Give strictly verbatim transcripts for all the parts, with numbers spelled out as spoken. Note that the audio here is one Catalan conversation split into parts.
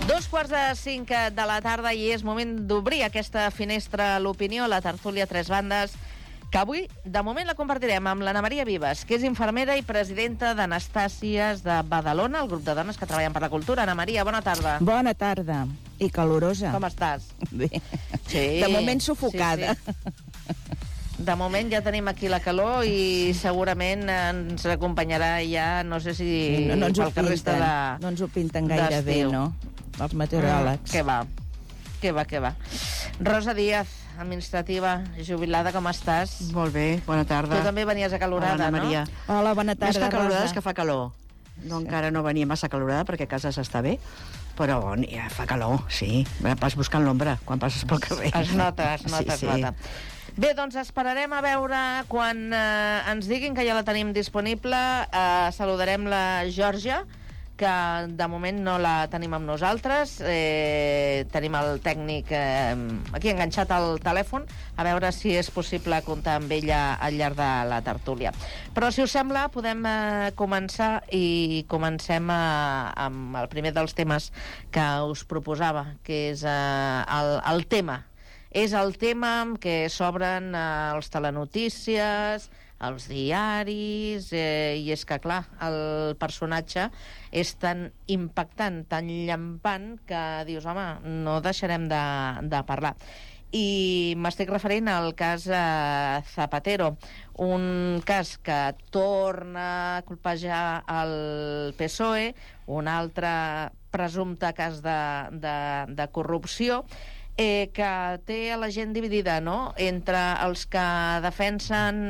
Dos quarts de cinc de la tarda i és moment d'obrir aquesta finestra a l'opinió, la tertúlia Tres Bandes, que avui, de moment, la compartirem amb l'Anna Maria Vives, que és infermera i presidenta d'Anastàcies de Badalona, el grup de dones que treballen per la cultura. Anna Maria, bona tarda. Bona tarda. I calorosa. Com estàs? Bé. Sí. De moment sufocada. Sí, sí. De moment ja tenim aquí la calor i segurament ens acompanyarà ja, no sé si no, no ens pel que resta de... No ens ho pinten gaire bé, no? Els meteoròlegs. Mm, què va, què va, què va. Rosa Díaz, administrativa, jubilada, com estàs? Molt bé, bona tarda. Tu també venies acalorada, Hola, Anna Maria. no? Hola, bona tarda, Més que acalorada Rosa. és que fa calor. No, sí. Encara no venia massa calorada perquè a casa s'està bé, però bon, ja fa calor, sí. Vas buscant l'ombra quan passes pel carrer. Es nota, es nota, sí, es sí. nota. Bé, doncs esperarem a veure quan eh, ens diguin que ja la tenim disponible. Eh, saludarem la Georgia, que de moment no la tenim amb nosaltres. Eh, tenim el tècnic eh, aquí enganxat al telèfon, a veure si és possible comptar amb ella al llarg de la tertúlia. Però, si us sembla, podem eh, començar i comencem eh, amb el primer dels temes que us proposava, que és eh, el, el tema. És el tema amb què s'obren eh, els telenotícies, els diaris, eh, i és que, clar, el personatge és tan impactant, tan llampant, que dius, home, no deixarem de, de parlar. I m'estic referint al cas eh, Zapatero, un cas que torna a colpejar el P S O E, un altre presumpte cas de, de, de corrupció, Eh, que té a la gent dividida, no?, entre els que defensen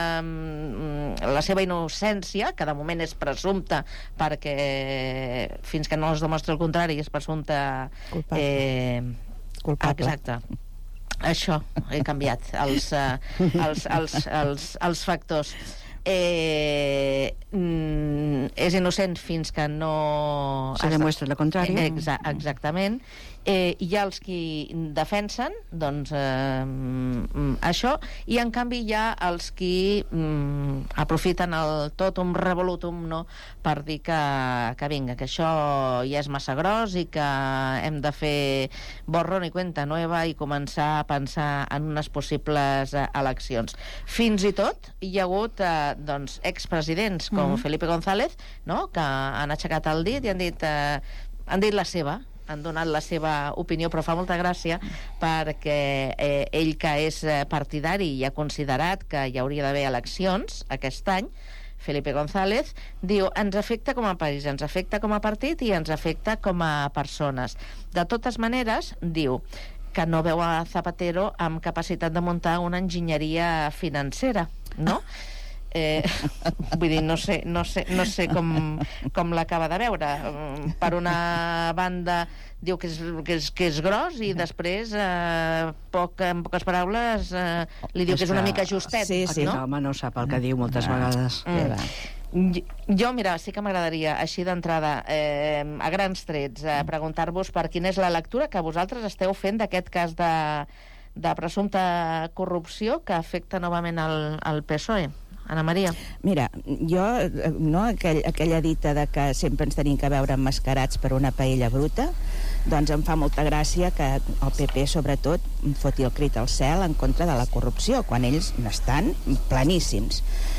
eh, la seva innocència, que de moment és presumpta, perquè fins que no es demostri el contrari és presumpte culpable. Eh, culpable. Exacte. Això, he canviat els, eh, els, els, els, els factors. Eh, mm, és innocent fins que no Se demuestra el contrari. Exa exactament. Eh, hi ha els qui defensen, doncs, eh, això, i en canvi hi ha els qui mm, aprofiten el totum revolutum, no?, per dir que, que vinga, que això ja és massa gros i que hem de fer borrón i cuenta nueva i començar a pensar en unes possibles eh, eleccions. Fins i tot hi ha hagut eh, doncs, expresidents com mm-hmm. Felipe González, no?, que han aixecat el dit i han dit, eh, han dit la seva, han donat la seva opinió, però fa molta gràcia perquè eh, ell, que és partidari i ha considerat que hi hauria d'haver eleccions aquest any, Felipe González, diu, ens afecta com a país, ens afecta com a partit i ens afecta com a persones. De totes maneres, diu que no veu a Zapatero amb capacitat de muntar una enginyeria financera, no? Eh, vull dir, no sé, no sé, no sé com, com l'acaba de veure. Per una banda diu que és, que és, que és gros i després, eh, poc, en poques paraules, eh, li diu que és una mica justet. Sí, sí. No? Home, no sap el que diu moltes ah. vegades. Mm. Jo, mira, sí que m'agradaria, així d'entrada, eh, a grans trets, eh, preguntar-vos per quina és la lectura que vosaltres esteu fent d'aquest cas de, de presumpta corrupció que afecta novament el, el P S O E. Anna Maria. Mira, jo, no, aquell, aquella dita de que sempre ens tenim que veure emmascarats per una paella bruta, doncs em fa molta gràcia que el P P, sobretot, foti el crit al cel en contra de la corrupció, quan ells n'estan planíssims.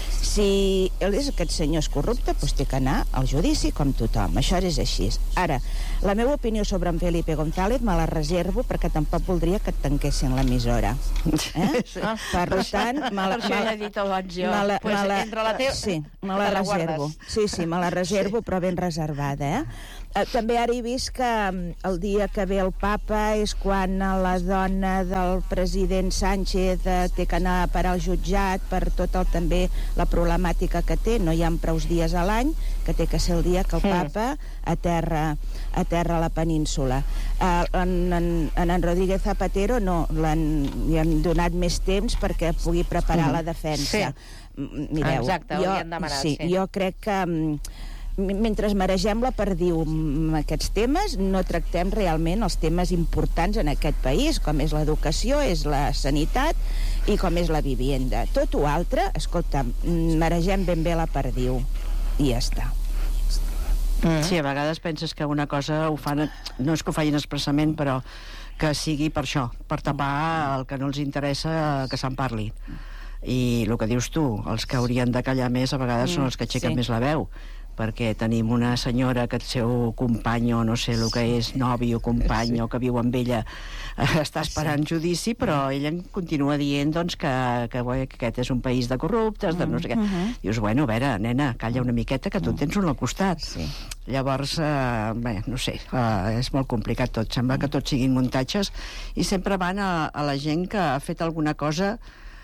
Si aquest senyor és corrupte, doncs té que anar al judici com tothom. Això és així. Ara, la meva opinió sobre en Felipe González me la reservo perquè tampoc voldria que et tanquessin l'emissora. Eh? Ah, per tant, me la, per això ja he dit abans jo. Me la, pues me la, entre la teva... Sí, me la, la reservo. guardes. Sí, sí, me la reservo, sí. Però ben reservada, eh? Eh, també ara he vist que el dia que ve el papa és quan la dona del president Sánchez eh, té que anar a parar al jutjat per tot el, també la problemàtica que té. No hi ha prou dies a l'any, que té que ser el dia que el papa aterra, aterra a la península. Eh, en, en, en en Rodríguez Zapatero no, li han donat més temps perquè pugui preparar la defensa. Sí. Mireu, exacte, ho jo, havien demanat. sí, Sí. jo crec que mentre maregem la perdiu amb aquests temes, no tractem realment els temes importants en aquest país, com és l'educació, és la sanitat i com és la vivienda. Tot o altre, escolta, maregem ben bé la perdiu i ja està. Mm. Sí, a vegades penses que una cosa ho fan, no és que ho facin expressament, però que sigui per això, per tapar el que no els interessa que se'n parli. I el que dius tu, els que haurien de callar més a vegades mm, són els que aixequen sí. més la veu, perquè tenim una senyora que el seu company o no sé el que és, novi o company sí. o que viu amb ella eh, està esperant sí. judici, però ella continua dient doncs, que, que, que aquest és un país de corruptes, de no sé què. Mm -hmm. Dius, bueno, a veure, nena, calla una miqueta que tu tens un al costat. Sí. Llavors, eh, bé, no sé, eh, és molt complicat tot. Sembla que tots siguin muntatges i sempre van a, a la gent que ha fet alguna cosa,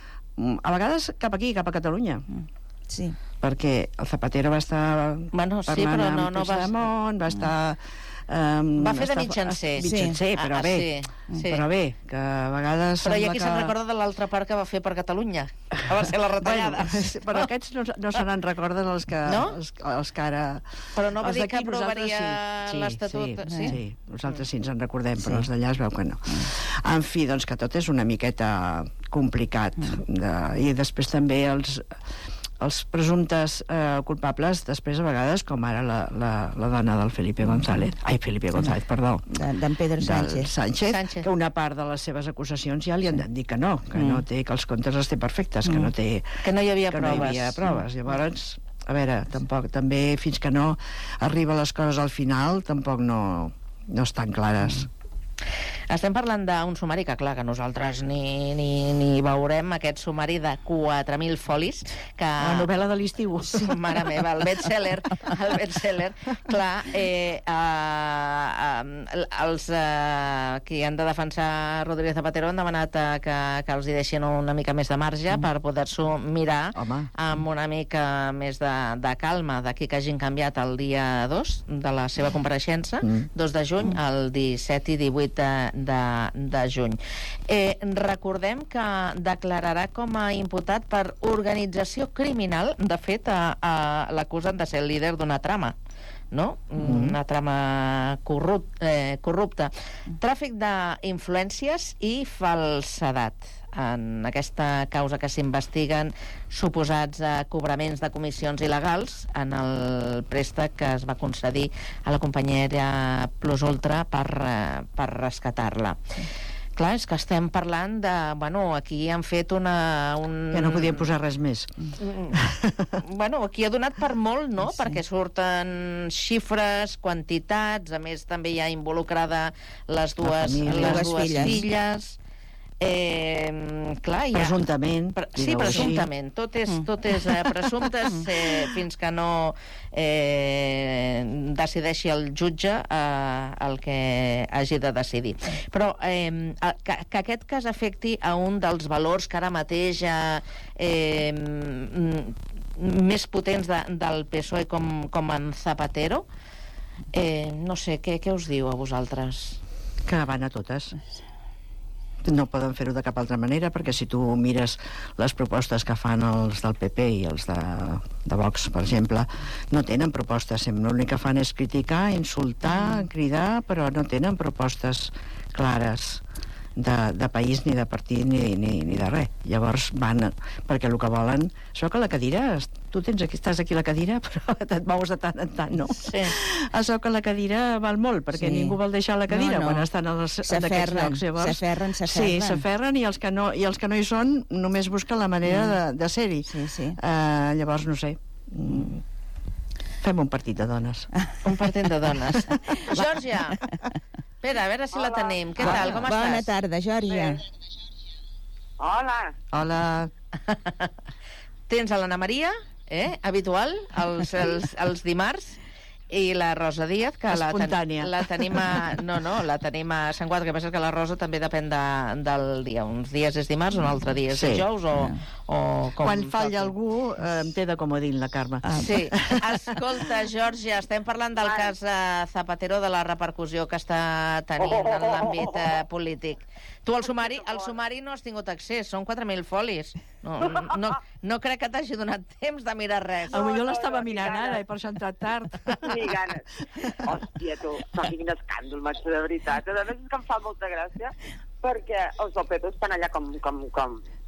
a vegades cap aquí, cap a Catalunya. Sí. Perquè el Zapatero va estar bueno, sí, parlant però no, amb no Puigdemont, va, va estar... Um, va fer de mitjancer. Mitjancer, sí. però ah, bé, sí, sí. però bé, que a vegades... Però hi ha qui que... se'n recorda de l'altra part que va fer per Catalunya, que va ser la retallada. Bueno, però aquests no, no se n'en recorden els que, no? els, els que ara... Però no va dir que aprovaria sí. l'Estatut, sí, sí? Sí, nosaltres sí ens en recordem, però sí. els d'allà es veu que no. En fi, doncs que tot és una miqueta complicat. De, I després també els... els presumptes eh, culpables, després a vegades, com ara la, la, la dona del Felipe González, ai, Felipe González, perdó, d'en Pedro Sánchez. Sánchez, Sánchez, que una part de les seves acusacions ja li han de dir que no, que mm. no té, que els comptes els té perfectes, mm. que no té... Que no hi havia que proves. No hi havia proves. Mm. Llavors, a veure, tampoc, també fins que no arriba les coses al final, tampoc no, no estan clares. Mm. Estem parlant d'un sumari que, clar, que nosaltres ni, ni, ni veurem, aquest sumari de quatre mil folis. Que... La novel·la de l'estiu. Sí, mare meva, el best-seller. El best-seller. Clar, eh, eh, eh, els eh, que han de defensar Rodríguez Zapatero han demanat eh, que, que els hi deixin una mica més de marge mm. per poder-s'ho mirar Home. amb una mica més de, de calma, d'aquí que hagin canviat el dia dos de la seva compareixença, mm. dos de juny, el disset i divuit de, de, de juny. Eh, recordem que declararà com a imputat per organització criminal. De fet, a, a, l'acusen de ser el líder d'una trama, no? Mm. Una trama corrupt, eh, corrupta. Tràfic d'influències i falsedat. En aquesta causa que s'investiguen suposats eh, cobraments de comissions il·legals en el préstec que es va concedir a la companyia Plus Ultra per, eh, per rescatar-la. Clar, és que estem parlant de... Bueno, aquí han fet una... Un... Ja no podien posar res més. Bueno, aquí ha donat per molt, no? Sí. Perquè surten xifres, quantitats, a més també hi ha involucrada les dues, les dues filles. filles. Eh, clar, ja... Presumptament. Pre sí, presumptament. Tot és, tot és eh, presumptes eh, fins que no eh, decideixi el jutge eh, el que hagi de decidir. Però eh, que, que aquest cas afecti a un dels valors que ara mateix eh, eh, més potents de, del P S O E com, com en Zapatero, eh, no sé, què, què us diu a vosaltres? Que van a totes. No poden fer-ho de cap altra manera, perquè si tu mires les propostes que fan els del P P i els de, de Vox, per exemple, no tenen propostes. L'únic que fan és criticar, insultar, cridar, però no tenen propostes clares de, de país, ni de partit, ni, ni, ni de res. Llavors van, perquè el que volen... Això que la cadira, tu tens aquí, estàs aquí a la cadira, però et mous de tant en tant, no? Sí. Això que la cadira val molt, perquè sí. ningú vol deixar la cadira no, no. quan estan en aquests llocs. S'aferren, s'aferren. Sí, s'aferren, i els que no i els que no hi són només busquen la manera mm. de, de ser-hi. Sí, sí. Uh, llavors, no sé... Mm. Fem un partit de dones. Un partit de dones. Geòrgia! Espera, a veure si Hola. la tenim. Què tal, com Bona estàs? Bona tarda, Geòrgia. Hola. Hola. Tens a l'Anna Maria, eh? habitual, els, els, els dimarts, i la Rosa Díaz, que la, ten, la tenim a... No, no, la tenim a Sant Quadre, que passa que la Rosa també depèn de, del dia. Uns dies és dimarts, un altre dia és sí. dijous, o, o com... Quan falla algú, eh, em té de comodín la Carme. Ah. Sí. Escolta, Geòrgia, estem parlant del cas eh, Zapatero, de la repercussió que està tenint en l'àmbit eh, polític. Tu, el sumari, el sumari no has tingut accés, són quatre mil folis. No, no, no crec que t'hagi donat temps de mirar res. No, potser l'estava mirant ara, i per això ha entrat tard. Ni ganes. Hòstia, tu, no, quin escàndol, maig, de veritat. A més, és que em fa molta gràcia, perquè els del P P estan allà com, com, com,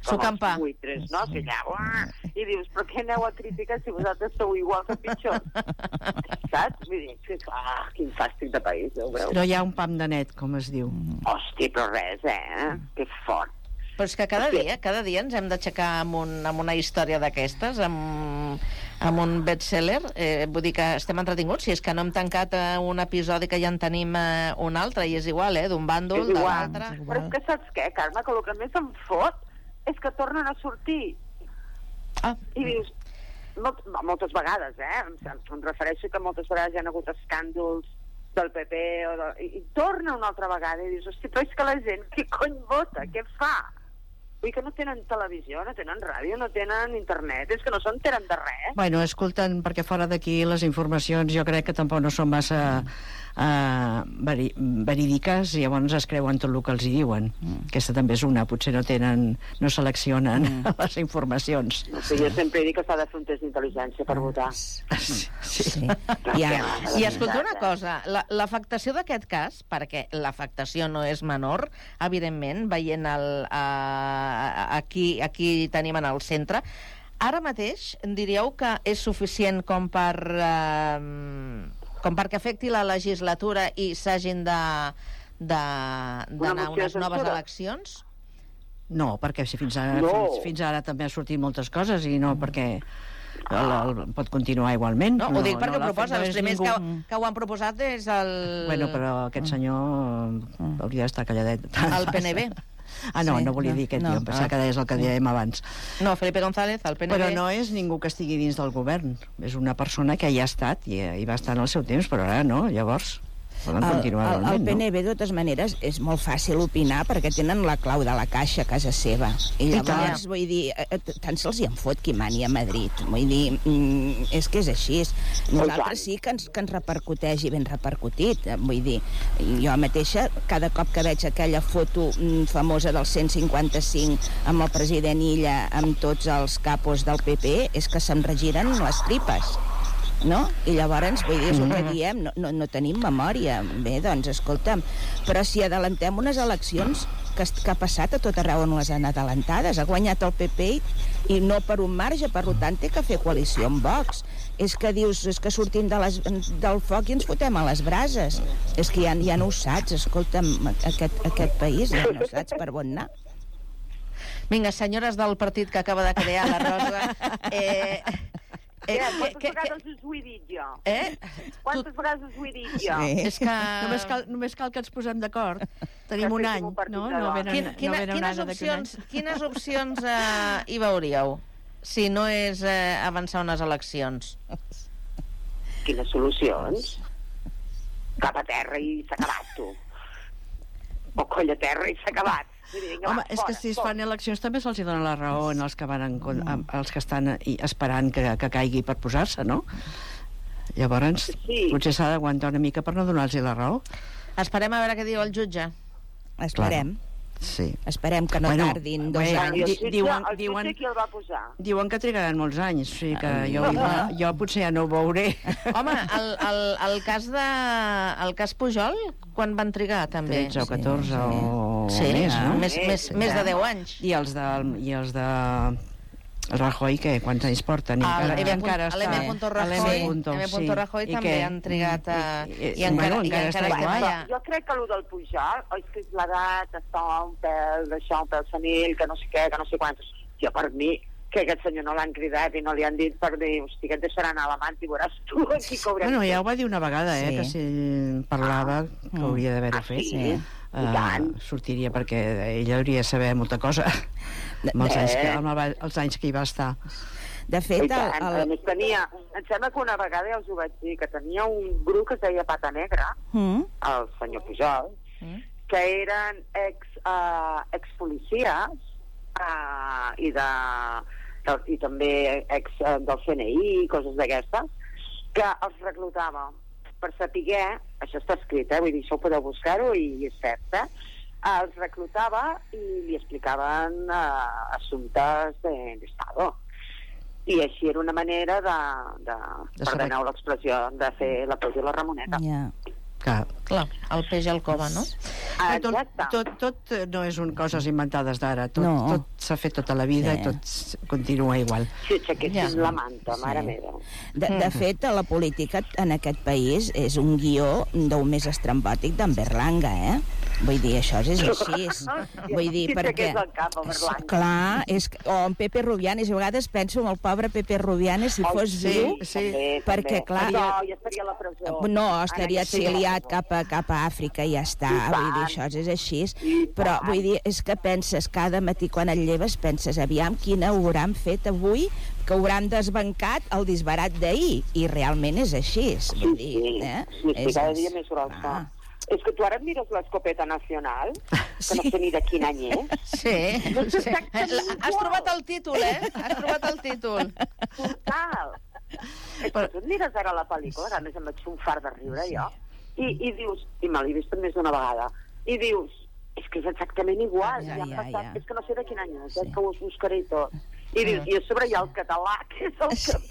S'ho campà. buitres, no? Que allà, uah, i dius, però què aneu a criticar si vosaltres sou igual que pitjor? Saps? Vull dir, que, ah, quin fàstic de país, ho veus? No hi ha un pam de net, com es diu. Hòstia, però res, eh? Que fort. Però és que cada dia, cada dia ens hem d'aixecar amb, un, amb una història d'aquestes, amb, amb un best-seller. Eh, vull dir que estem entretinguts. Si és que no hem tancat eh, un episodi que ja en tenim eh, un altre, i és igual, eh? D'un bàndol, de l'altre. Però és que saps què, Carme? Que el que més em fot és que tornen a sortir. Ah. I dius, molt, moltes vegades, eh? Em, em refereixo que moltes vegades hi ha hagut escàndols del P P, o de, i, i torna una altra vegada i dius, hosti, però és que la gent, què cony vota? Què fa? Vull dir que no tenen televisió, no tenen ràdio, no tenen internet, és que no s'enteren de res. Bueno, escolten, perquè fora d'aquí les informacions jo crec que tampoc no són massa uh, veri verídiques, i llavors es creuen tot el que els hi diuen. Mm. Aquesta també és una, potser no tenen, no seleccionen mm. les informacions. No sé, jo sempre dic que s'ha de fer un test d'intel·ligència per votar. Sí. sí. Sí. I, ara, I escolta una cosa, l'afectació la, d'aquest cas, perquè l'afectació no és menor, evidentment, veient el, uh, aquí, aquí tenim en el centre, ara mateix diríeu que és suficient com per uh, com perquè afecti la legislatura i s'hagin de d'anar a unes noves eleccions? No, perquè si fins ara, no. fins, fins ara també ha sortit moltes coses, i no perquè el, el, pot continuar igualment. No, ho dic perquè no ho proposa. Els primers ningú... que, que ho han proposat és el... Bueno, però aquest senyor hauria d'estar calladet. El P N B. Ah, no, Sí, no volia no, dir aquest no. tio, em pensava que deies el que dèiem abans. No, Felipe González, el P N B... Però no és ningú que estigui dins del govern. És una persona que hi ha estat i hi va estar en el seu temps, però ara no, llavors... poden continuar el, el, el igualment, P N B, no? de totes maneres, és molt fàcil opinar perquè tenen la clau de la caixa a casa seva. I llavors, vull dir, tant se'ls hi en fot qui mani a Madrid. Vull dir, mm, és que és així. Nosaltres sí que ens, que ens repercuteix, i ben repercutit. Vull dir, jo mateixa, cada cop que veig aquella foto mm, famosa del cent cinquanta-cinc amb el president Illa, amb tots els capos del P P, és que se'm regiren les tripes. No? I llavors, vull dir, és el que diem, no, no, no tenim memòria. Bé, doncs, escolta'm, però si adelantem unes eleccions que, que ha passat a tot arreu on les han adelantades, ha guanyat el P P i no per un marge, per tant té que fer coalició amb Vox. És que dius, és que sortim de les, del foc i ens fotem a les brases. És que ja, ja no ho saps, escolta'm, aquest, aquest país ja no saps per on anar. Vinga, senyores del partit que acaba de crear la Rosa... Eh... Eh, quantes que, vegades que... us ho he dit jo? Eh? Quantes tu... vegades us ho he dit jo? Sí. És que només cal, només cal que ens posem d'acord. Tenim Que un féssim any, un partit no? de No dona. venen, Quina, no quina, venen quines, nada opcions, d'aquest any. quines opcions eh, hi veuríeu si no és eh, avançar unes eleccions? Quines solucions? Cap a terra i s'ha acabat, tu. O coll a terra i s'ha acabat. Vinga, Home, va, és fora, que si es fora. fan eleccions també se'ls dona la raó en els que, van en, els que estan i esperant que, que caigui per posar-se, no? Llavors, Sí. potser s'ha d'aguantar una mica per no donar-los la raó. Esperem a veure què diu el jutge. Esperem. Sí. Esperem que no Bueno, tardin dos bé, anys. I el Di- jutge, diuen- el diuen- jutge qui el va posar? Diuen que trigaran molts anys, o sigui que jo, Ah. jo potser ja no ho veuré. Home, el, el, el, cas de, el cas Pujol, quan van trigar, també? tretze o catorze sí. o Sí, més, no? més, més, Sí. més de deu anys. I els de, i els de el Rajoy, què? Quants anys porten? I El encara, M. encara està. M. Rajoy, M. sí. Rajoy I també què? han trigat a... I- I, i- i encara, bueno, i encara encara està estem igual. allà. Jo crec que allò del Pujol, oh, és que és l'edat, està un pèl, d'això, un pèl senil, que no sé què, que no sé quantos. Jo, per mi, que aquest senyor no l'han cridat i no li han dit per dir, hosti, que et deixaran a l'amant i veuràs tu aquí que haurem... Bueno, ja ho va dir una vegada, eh, Sí. que si ell parlava, que hauria d'haver-ho Ah, fet, sí? eh, I tant. sortiria, perquè ella hauria de saber molta cosa amb els anys que, amb el- els anys que hi va estar. De I fet, el, tant, a el, més tenia, em sembla que una vegada ja us ho vaig dir, que tenia un grup que es deia Pata Negra, mm, el senyor Pujol, Mm. que eren ex, uh, expolicies uh, i, de, de, i també ex uh, del C N I, coses d'aquestes, que els reclutava per saber, això està escrit, eh, vull dir, això ho podeu buscar-ho i és cert, eh? Els reclutava i li explicaven uh, assumptes de- d'Estado. I així era una manera de, de, De saber- perdoneu l'expressió, de fer la pell i la Ramoneta. ja. Que, Clar, el peix al cova, no? Ah, tot, exacte. tot, tot no és un coses inventades d'ara. Tot, No. tot s'ha fet tota la vida Sí. i tot s- continua igual. Si aixequessin Ja. la manta, mare Sí. meva. De, de fet, la política en aquest país és un guió d'un més estrambòtic d'en Berlanga, eh? Vull dir, això és així. Vull dir, Qui perquè... tregués el cap a Berlanga? Clar, és que, o en Pepe Rubianes, a vegades penso en el pobre Pepe Rubianes, si Oh, fos sí, viu, sí. també, perquè, també. clar, No, ja estaria a la presó. no, estaria En aquest exiliat cas. cap a, cap a Àfrica i ja està. I Vull dir, tant. això és així. I Però, tant. vull dir, és que penses, cada matí quan et lleves, penses, aviam, quina hauran fet avui, que hauran desbancat el disbarat d'ahir. I realment és així. Vull dir, Sí, eh? sí, sí, És- cada dia més grossa. Ah. És que tu ara et mires l'escopeta nacional, que Sí. no sé ni de quin any és. Sí, sí. exactament Has igual. trobat el títol, eh? Has trobat el títol. Total. És que tu et mires ara la pel·lícula, a més em vaig fer un fart de riure, jo, i, i dius, i me l'he vist més d'una vegada, i dius, és que és exactament igual, Ja, ja, han ja, passat, ja. és que no sé de quin any és, Sí. eh, que ho buscaré i tot. I dius, i a sobre hi ha el català, que és el que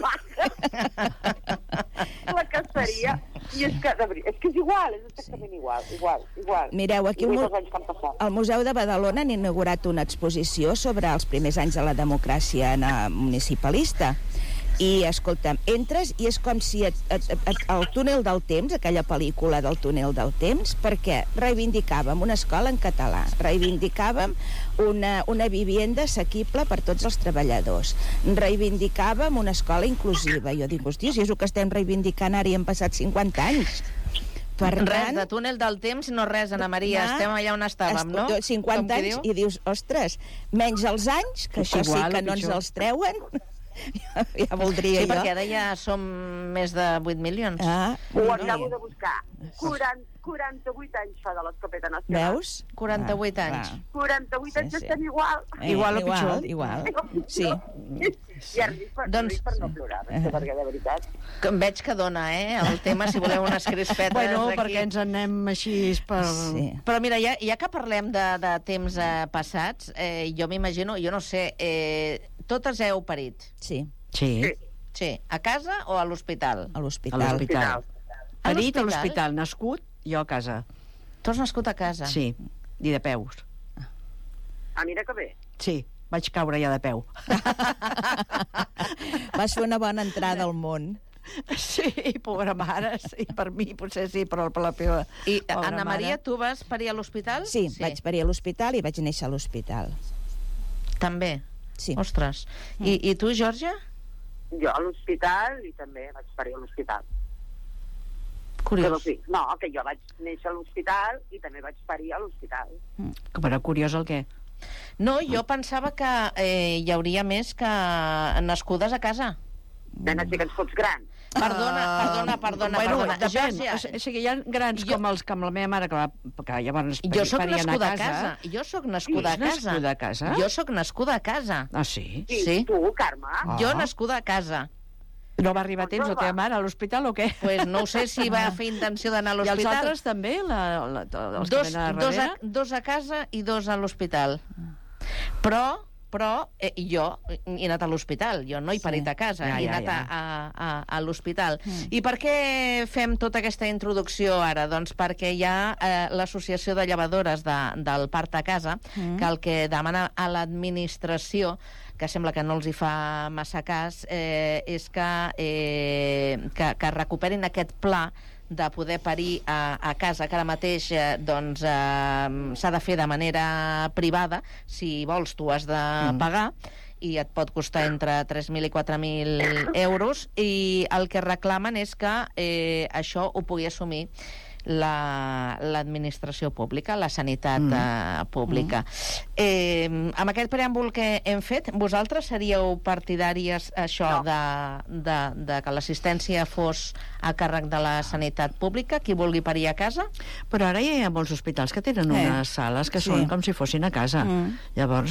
paga la caceria, i és que, de veritat, és que és igual, és exactament igual, igual, igual. Mireu, aquí Igual el que mu- els anys que han passat. Al Museu de Badalona han inaugurat una exposició sobre els primers anys de la democràcia na- municipalista. I, escolta'm, entres i és com si et, et, et, el túnel del temps, aquella pel·lícula del túnel del temps, perquè reivindicàvem una escola en català, reivindicàvem una, una vivienda assequible per tots els treballadors, reivindicàvem una escola inclusiva. Jo dic, hòstia, si és el que estem reivindicant ara i han passat cinquanta anys. Per Res tant, de túnel del temps, no res, Ana Maria. No. Estem allà on estàvem, no? Escolta, cinquanta Com qui anys diu? i dius, ostres, menys els anys, que això Igual sí que o no ens pitjor. els treuen, ja, ja voldria Sí, jo. perquè ara ja som més de vuit milions. Ah, Ho no, acabo de buscar. quaranta, quaranta-vuit anys fa de l'escopeta nacional. Veus? quaranta-vuit Ah, anys. clar. quaranta-vuit anys Sí, sí. estem igual. Eh, Igual o pitjor. Igual, sí. I ara dic per, Doncs- doncs... per no plorar, perquè de veritat... Que em veig que dona, eh, el tema, si voleu unes crispetes Bueno, aquí. perquè ens en anem així per... Sí. Però mira, ja, ja que parlem de, de temps eh, passats, eh, jo m'imagino, jo no sé, eh, totes heu parit? Sí, Sí, Sí, a casa o a l'hospital? a a l'hospital. l'hospital. A Parit a l'hospital? l'hospital, nascut, jo a casa. Tu has nascut a casa? Sí, i de peus. Ah, mira que bé. Sí, vaig caure ja de peu. Vas fer una bona entrada al món. Sí, pobra mare, sí, per mi potser sí, però per la meva I, pobra Anna mare. Maria, tu vas parir a l'hospital? Sí, sí, vaig parir a l'hospital i vaig néixer a l'hospital. També? Sí. Ostres. I, I tu, Georgia? Jo a l'hospital i també vaig parir a l'hospital. Curiós. Però sí, no, que jo vaig néixer a l'hospital i també vaig parir a l'hospital. Com era curiós el què? No, jo pensava que eh, hi hauria més que nascudes a casa. Nena, sí que ens fots gran. Perdona, Ah, perdona, perdona, bueno, perdona. Depèn. Georgia, O sigui, hi ha grans jo- com els que amb la meva mare, que, va, que llavors jo sóc parien nascuda a a casa. Jo sóc nascuda a Ets casa. nascuda a casa? Jo sóc nascuda a casa. Ah, sí? Sí, Sí. tu, Carme. Ah. Jo nascuda a casa. No va arribar a temps la teva mare a l'hospital o què? Pues no ho sé si va fer intenció d'anar a I els l'hospital. altres també? La, la, els Dos, que venen a dos, a, darrere? dos a casa i dos a l'hospital. Però, però eh, jo he anat a l'hospital, jo no he Sí. parit a casa, Ja, he ja, anat ja. a, a, a, a l'hospital. Mm. I per què fem tota aquesta introducció ara? Doncs perquè hi ha eh, l'Associació de Llevadores de, del Part a Casa, Mm. que el que demana a l'administració, que sembla que no els hi fa massa cas, eh, és que, eh, que, que recuperin aquest pla de poder parir a, a casa, que ara mateix eh, doncs, eh, s'ha de fer de manera privada. Si vols, tu has de Mm. pagar i et pot costar entre tres mil i quatre mil euros, i el que reclamen és que eh, això ho pugui assumir la- l'administració pública, la sanitat Mm. eh, pública. Eh, amb aquest preàmbul que hem fet, vosaltres seríeu partidàries això No. de, de, de que l'assistència fos a càrrec de la sanitat pública, qui vulgui parir a casa? Però ara hi ha molts hospitals que tenen Eh. unes sales que Sí. són com si fossin a casa. Mm. Llavors,